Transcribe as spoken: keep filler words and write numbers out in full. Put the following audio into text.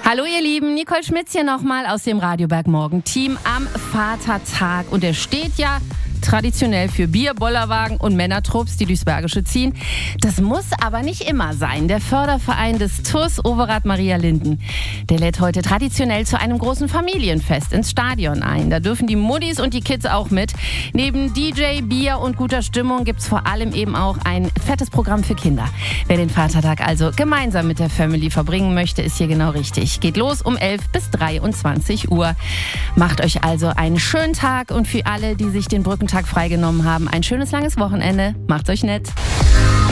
Hallo ihr Lieben, Nicole Schmitz hier nochmal aus dem Radioberg Morgenteam am Vatertag. Und der steht ja traditionell für Bier, Bollerwagen und Männertrupps, die durchs Bergische ziehen. Das muss aber nicht immer sein. Der Förderverein des T U S Overath Maria Linden, der lädt heute traditionell zu einem großen Familienfest ins Stadion ein. Da dürfen die Muddis und die Kids auch mit. Neben D J, Bier und guter Stimmung gibt's vor allem eben auch ein fettes Programm für Kinder. Wer den Vatertag also gemeinsam mit der Family verbringen möchte, ist hier genau richtig. Geht los um elf bis dreiundzwanzig Uhr. Macht euch also einen schönen Tag und für alle, die sich den Brückentag freigenommen haben, ein schönes langes Wochenende. Macht's euch nett.